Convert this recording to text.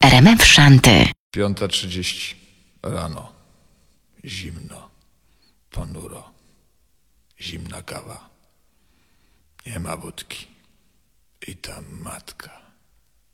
RMF Szanty. 5:30 rano. Zimno, ponuro, zimna kawa. Nie ma wódki. I ta matka.